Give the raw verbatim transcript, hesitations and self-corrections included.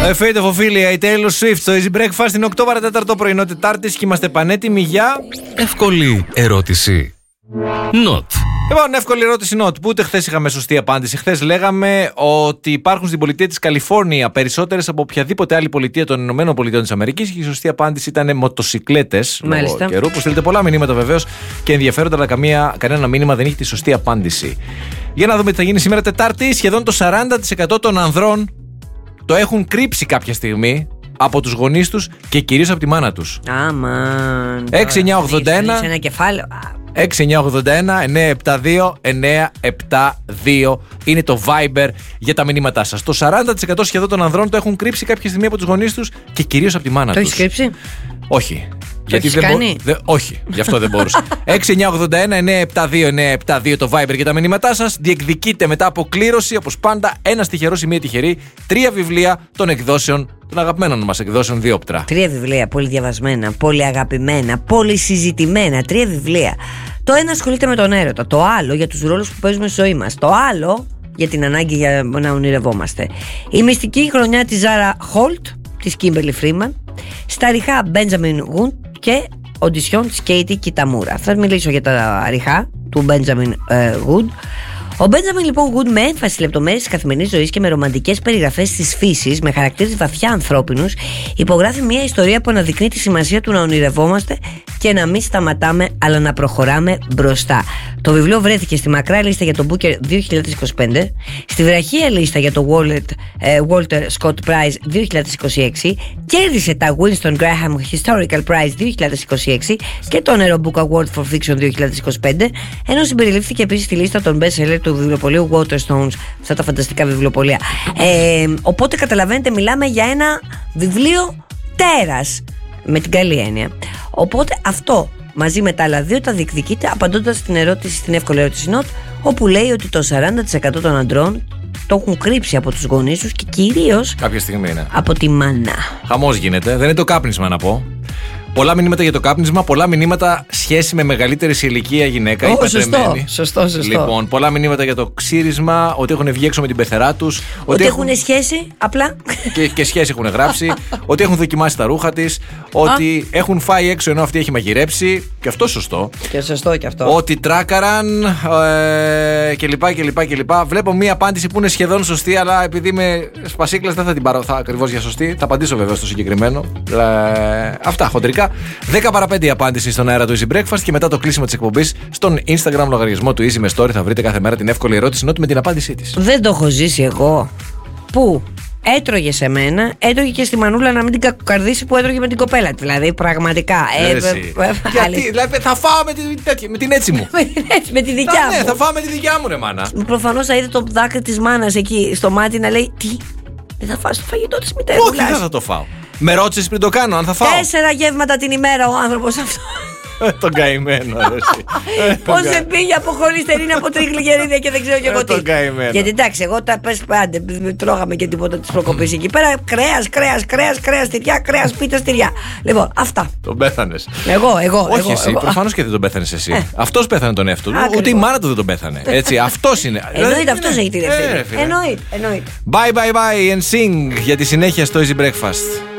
Fate of Ophelia, η Taylor Swift στο Easy Breakfast. Είναι οκτώ παρά τέταρτο πρωινό Τετάρτης και είμαστε πανέτοιμοι για. Εύκολη ερώτηση. Not. Λοιπόν, εύκολη ερώτηση not. Που ούτε χθες είχαμε σωστή απάντηση. Χθες λέγαμε ότι υπάρχουν στην πολιτεία της Καλιφόρνια περισσότερες από οποιαδήποτε άλλη πολιτεία των Ηνωμένων Πολιτειών της Αμερικής και η σωστή απάντηση ήταν μοτοσικλέτες. Μάλιστα. Λόγω καιρού, που στείλετε πολλά μηνύματα βεβαίως και ενδιαφέροντα, αλλά καμία, κανένα μήνυμα δεν έχει τη σωστή απάντηση. Για να δούμε τι θα γίνει σήμερα Τετάρτη. Σχεδόν το σαράντα τοις εκατό των ανδρών το έχουν κρύψει κάποια στιγμή από τους γονείς τους και κυρίως από τη μάνα τους. Αμάν. έξι εννιά ογδόντα ένα Σε ένα κεφάλαιο. έξι εννιά ογδόντα ένα εννιά επτά δύο εννιά επτά δύο είναι το Viber για τα μηνύματά σας. Το σαράντα τοις εκατό σχεδόν των ανδρών το έχουν κρύψει κάποια στιγμή από τους γονείς τους και κυρίως από τη μάνα Το τους. έχεις κρύψει? Όχι. Γιατί δεν κάνει? Δε... Όχι, γι' αυτό δεν μπορούσα. έξι εννιά ογδόντα ένα εννιά επτά δύο εννιά επτά δύο το Viber για τα μηνύματά σας. Διεκδικείτε μετά από κλήρωση, όπως πάντα, ένα τυχερός ή μία τυχερή, τρία βιβλία των εκδόσεων, των αγαπημένων μας εκδόσεων Διόπτρα. Τρία βιβλία, πολύ διαβασμένα, πολύ αγαπημένα, πολύ συζητημένα. Τρία βιβλία. Το ένα ασχολείται με τον έρωτα, το άλλο για τους ρόλους που παίζουμε στη ζωή μας, το άλλο για την ανάγκη για να ονειρευόμαστε. Η μυστική χρονιά της Ζάρα Χολτ, της Κίμπερλι Φρίμαν, στα ριχά Μπέντζαμιν Γουντ και οντισιόν της Κέιτι Κιταμούρα. Θα μιλήσω για τα ριχά του Μπέντζαμιν Γουντ. Ο Μπέντζαμιν λοιπόν Γουντ, με έμφαση λεπτομέρειες της καθημερινής ζωής και με ρομαντικές περιγραφές της φύσης, με χαρακτήρες βαθιά ανθρώπινους, υπογράφει μια ιστορία που αναδεικνύει τη σημασία του να ονειρευόμαστε και να μην σταματάμε, αλλά να προχωράμε μπροστά. Το βιβλίο βρέθηκε στη μακρά λίστα για το Booker δύο χιλιάδες είκοσι πέντε, στη βραχία λίστα για το Walter Scott Prize δύο χιλιάδες είκοσι έξι, κέρδισε τα Winston Graham Historical Prize δύο χιλιάδες είκοσι έξι και το Nero Book Award for Fiction δύο χιλιάδες είκοσι πέντε, ενώ συμπεριλήφθηκε επίσης στη λίστα των best seller του βιβλιοπωλείου Waterstones, αυτά τα φανταστικά βιβλιοπωλεία. Ε, οπότε καταλαβαίνετε, μιλάμε για ένα βιβλίο τέρας, με την καλή έννοια. Οπότε αυτό μαζί με τα άλλα δύο τα διεκδικείτε απαντώντας στην ερώτηση, στην εύκολη ερώτηση Not, όπου λέει ότι το σαράντα τοις εκατό των αντρών το έχουν κρύψει από τους γονείς τους και κυρίως κάποια στιγμή είναι. από τη μάνα. Χαμός γίνεται, δεν είναι το κάπνισμα να πω. Πολλά μηνύματα για το κάπνισμα, πολλά μηνύματα σχέση με μεγαλύτερη σε ηλικία γυναίκα ή oh, παντρεμένη. Σωστό, σωστό. Λοιπόν, πολλά μηνύματα για το ξύρισμα, ότι έχουν βγει έξω με την πεθερά τους. Ότι, ότι έχουν σχέση, απλά. Και, και σχέση έχουν γράψει. Ότι έχουν δοκιμάσει τα ρούχα της. Ότι έχουν φάει έξω ενώ αυτή έχει μαγειρέψει. Και αυτό σωστό. Και σωστό και αυτό. Ότι τράκαραν ε, κλπ, κλπ, κλπ. Βλέπω μία απάντηση που είναι σχεδόν σωστή, αλλά επειδή είμαι σπασίκλας δεν θα την πάρω ακριβώς για σωστή. Θα απαντήσω βέβαια στο συγκεκριμένο. Ε, αυτά χοντρικά. δέκα παρά πέντε η απάντηση στον αέρα του Easy Breakfast και μετά το κλείσιμο της εκπομπής στον Instagram λογαριασμό του Easy με Story θα βρείτε κάθε μέρα την εύκολη ερώτηση Not με την απάντησή της. Δεν το έχω ζήσει εγώ. Πού έτρωγε σε μένα, έτρωγε και στη μανούλα να μην την κακοκαρδίσει που έτρωγε με την κοπέλα του. Δηλαδή πραγματικά. Ε, ε, γιατί, δηλαδή θα φάω με την, τέτοια, με την έτσι μου. με τη δικιά θα, μου. Ναι, θα φάω με τη δικιά μου, ρε μάνα. Προφανώς θα είδε το δάκρυ της μάνας εκεί στο μάτι να λέει τι, δεν θα φας το φαγητό της μητέρας. Όχι, δεν θα το φάω. Με ρώτησες πριν το κάνω, αν θα φάω. Τέσσερα γεύματα την ημέρα ο άνθρωπος αυτό. Τον καημένο, αρέσει. Πώς δεν πήγε από χολυστερίνη, από τριγλυκερίδια και δεν ξέρω και εγώ τι. Τον καημένο. Γιατί εντάξει, εγώ τα πες πάντε, τρώγαμε και τίποτα της προκοπής εκεί πέρα. Κρέας, κρέας, κρέας, κρέας, τυριά, κρέας, πίτα, τυριά. Λοιπόν, αυτά. Τον πέθανες. Εγώ, εγώ. Όχι εγώ, εσύ, εγώ. προφανώς και δεν τον πέθανες εσύ. Ε. Αυτός πέθανε τον εαυτό του. Ακριβώς. Ούτε η μάνα του δεν τον πέθανε. Έτσι, αυτός είναι. Εννοείται, αυτός έχει την Ε, ευθύνη. φίλε. Εννοείται, εννοείται. Bye bye bye and sing για τη συνέχεια στο Easy Breakfast.